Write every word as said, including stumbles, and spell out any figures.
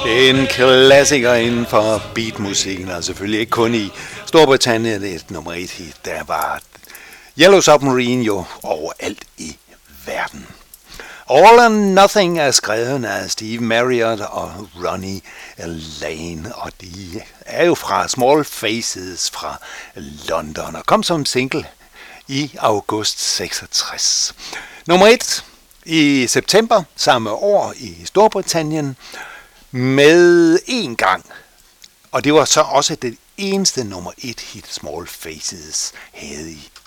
En klassiker inden for beatmusikken, og selvfølgelig ikke kun i Storbritannien. Et nummer et hit, der var Yellow Submarine jo overalt i verden. All and Nothing er skrevet af Steve Marriott og Ronnie Lane, og de er jo fra Small Faces fra London og kom som single i august seksogtres. Nummer et i september samme år i Storbritannien med en gang, og det var så også det eneste nummer et hit Small Faces havde i